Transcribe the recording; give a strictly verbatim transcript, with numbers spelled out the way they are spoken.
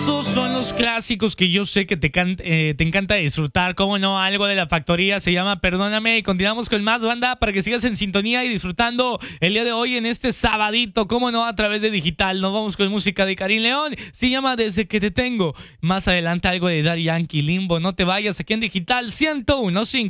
Esos son los clásicos que yo sé que te, can eh, te encanta disfrutar. Cómo no, algo de La Factoría se llama Perdóname. Y continuamos con más banda para que sigas en sintonía y disfrutando el día de hoy en este sabadito. Cómo no, a través de digital. Nos vamos con música de Karim León. Se llama Desde que te tengo. Más adelante algo de Daddy Yankee, Limbo. No te vayas, aquí en digital ciento uno punto cinco.